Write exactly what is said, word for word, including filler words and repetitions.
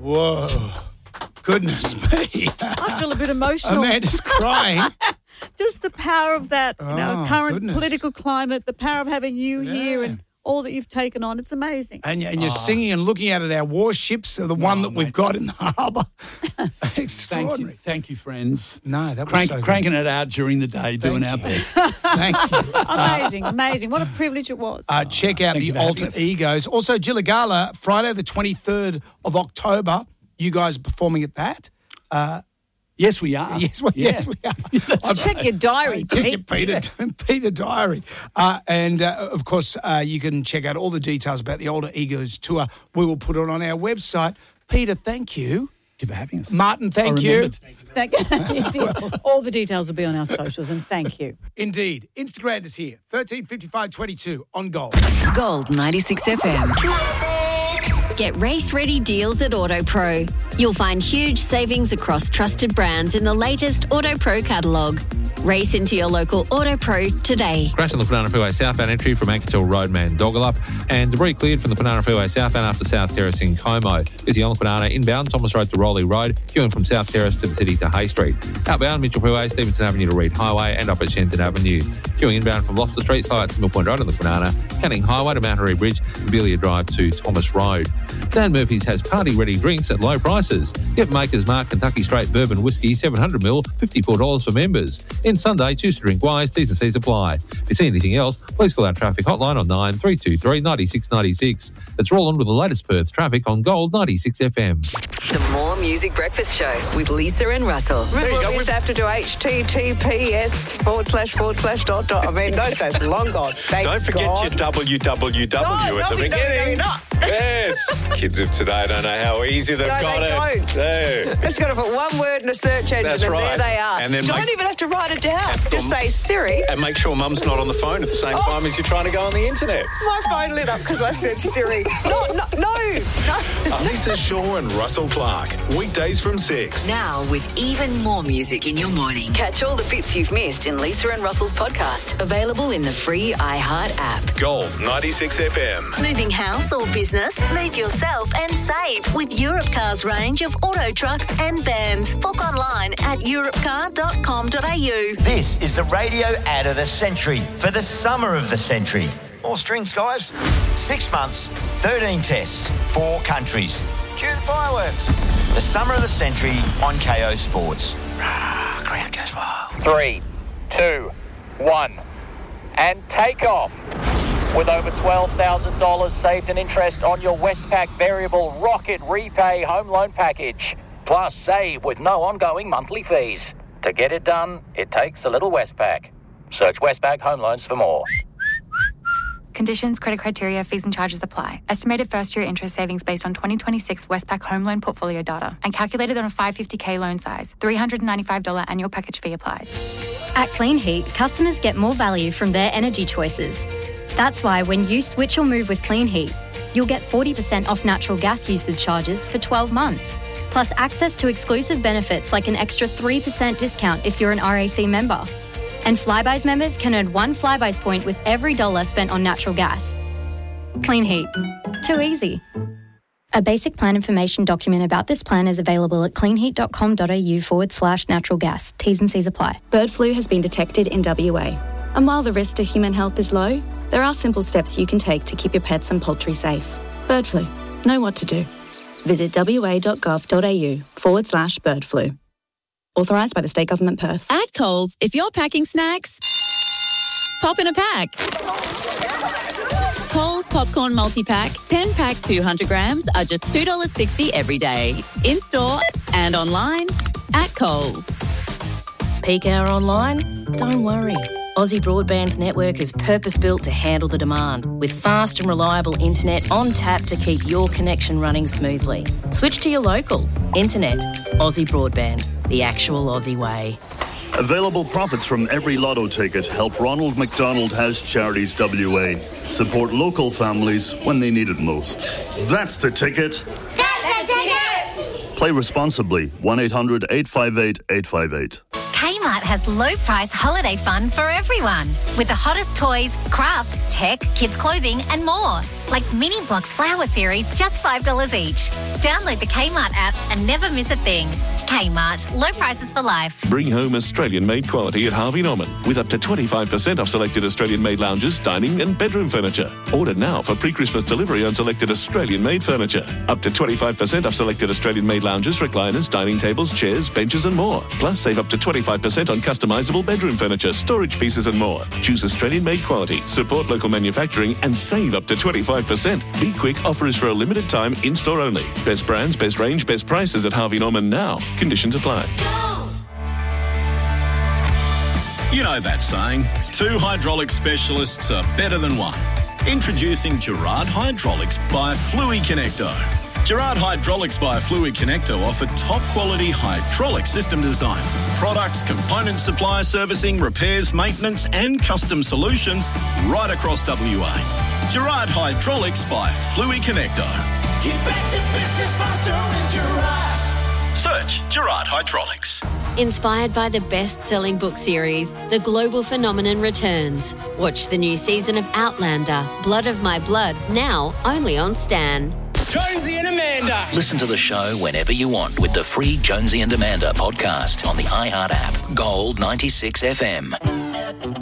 Whoa. Goodness me. I feel a bit emotional. Amanda's crying. Just the power of that you know, Oh, current goodness. political climate, the power of having you Yeah. here and all that you've taken on. It's amazing. And, and you're singing and looking out at our warships, the one Oh, that we've mate. got in the harbour. Thank you, Extraordinary. thank you, friends. No, that was Crank, so good. cranking it out during the day, doing our you. best. Thank you. Amazing, amazing. What a privilege it was. Uh, check out Thank you the for having Alter us. Egos. Also, Gilligala, Friday the twenty-third of October. You guys are performing at that. Yes, we are. Yes, well, Yeah. yes, we are. So check your diary, Check your Pete. Peter, Peter Diary. Uh, and, uh, of course, uh, you can check out all the details about the Alter Egos tour. We will put it on our website. Peter, thank you. Thank you for having us. Martin, thank I you. remembered. Thank you did. All the details will be on our socials, and thank you. Indeed. Instagram is here. thirteen fifty-five twenty-two on Gold. Gold ninety-six F M. Get race-ready deals at AutoPro. You'll find huge savings across trusted brands in the latest AutoPro catalogue. Race into your local AutoPro today. Crash on the Banana Freeway southbound entry from Anketel Road, Mandogalup, and debris cleared from the Banana Freeway southbound after South Terrace in Como. Busy on the Banana inbound, Thomas Road to Rowley Road, queuing from South Terrace to the city to Hay Street. Outbound, Mitchell Freeway, Stevenson Avenue to Reed Highway, and up at Shenton Avenue. Queuing inbound from Loftus Street, Slide to Mill Point Road on the Banana, Canning Highway to Mount Harry Bridge, and Belia Drive to Thomas Road. Dan Murphy's has party-ready drinks at low prices. Get Maker's Mark Kentucky Straight Bourbon Whiskey, seven hundred mil, fifty-four dollars for members. In Sunday, choose to drink wise, T's and C's apply. If you see anything else, please call our traffic hotline on nine three two three, nine six nine six. It's Roland with the latest Perth traffic on Gold ninety-six F M. The More Music Breakfast Show with Lisa and Russell. Remember, we used to have to do H T T P S forward slash forward slash dot dot. I mean, those days are long gone. Thank Don't forget God. your W W W No, at the W W W beginning. not. Yes. Kids of today don't know how easy they've No, got they it. don't. No. Just got to put one word in a search engine That's and right. there they are. And then don't make- even have to write it down. Just say Siri. And make sure mum's not on the phone at the same time as you're trying to go on the internet. My phone lit up because I said Siri. No, no, no, no. Lisa Shaw and Russell Clark. Weekdays from six. Now with even more music in your morning. Catch all the bits you've missed in Lisa and Russell's podcast. Available in the free iHeart app. Gold ninety-six F M. Moving house or business? Move yourself and save with Europcar's range of auto trucks and vans. Book online at europcar dot com dot a u. This is the radio ad of the century for the summer of the century. More strings, guys. Six months, thirteen tests, four countries. Cue the fireworks. The summer of the century on K O Sports. Rah, crowd goes wild. Three, two, one, and take off. With over twelve thousand dollars saved in interest on your Westpac Variable Rocket Repay Home Loan Package. Plus, save with no ongoing monthly fees. To get it done, it takes a little Westpac. Search Westpac Home Loans for more. Conditions, credit criteria, fees and charges apply. Estimated first-year interest savings based on twenty twenty-six Westpac home loan portfolio data and calculated on a five hundred fifty thousand loan size. three hundred ninety-five dollars annual package fee applies. At Clean Heat, customers get more value from their energy choices. That's why when you switch or move with Clean Heat, you'll get forty percent off natural gas usage charges for twelve months. Plus access to exclusive benefits like an extra three percent discount if you're an R A C member. And Flybuys members can earn one Flybuys point with every dollar spent on natural gas. Clean Heat. Too easy. A basic plan information document about this plan is available at cleanheat.com.au forward slash natural gas. T's and C's apply. Bird flu has been detected in W A. And while the risk to human health is low, there are simple steps you can take to keep your pets and poultry safe. Bird flu. Know what to do. Visit wa.gov.au forward slash bird flu. Authorised by the State Government Perth. At Coles, if you're packing snacks, pop in a pack. Coles Popcorn Multi-Pack, ten pack two hundred grams are just two dollars sixty every day. In-store and online at Coles. Peak hour online? Don't worry. Aussie Broadband's network is purpose-built to handle the demand, with fast and reliable internet on tap to keep your connection running smoothly. Switch to your local. Internet. Aussie Broadband. The actual Aussie way. Available profits from every lotto ticket help Ronald McDonald House Charities W A support local families when they need it most. That's the ticket. That's the ticket! Play responsibly. one eight hundred eight five eight eight five eight. Kmart has low-price holiday fun for everyone. With the hottest toys, craft, tech, kids' clothing and more. like Mini Blocks Flower Series, just five dollars each. Download the Kmart app and never miss a thing. Kmart, low prices for life. Bring home Australian-made quality at Harvey Norman with up to twenty-five percent off selected Australian-made lounges, dining and bedroom furniture. Order now for pre-Christmas delivery on selected Australian-made furniture. Up to twenty-five percent off selected Australian-made lounges, recliners, dining tables, chairs, benches and more. Plus, save up to twenty-five percent on customisable bedroom furniture, storage pieces and more. Choose Australian-made quality, support local manufacturing and save up to twenty-five percent. Be quick, offer is for a limited time, in-store only. Best brands, best range, best prices at Harvey Norman now. Conditions apply. You know that saying, two hydraulic specialists are better than one. Introducing Gerard Hydraulics by Fluid Connecto. Gerard Hydraulics by Fluid Connecto offer top-quality hydraulic system design, products, component supply, servicing, repairs, maintenance and custom solutions right across W A. Gerard Hydraulics by Fluid Connecto. Get back to business faster with Gerard. Search Gerard Hydraulics. Inspired by the best-selling book series, The Global Phenomenon returns. Watch the new season of Outlander, Blood of My Blood, now only on Stan. Jonesy and Amanda. Listen to the show whenever you want with the free Jonesy and Amanda podcast on the iHeart app. Gold ninety-six F M.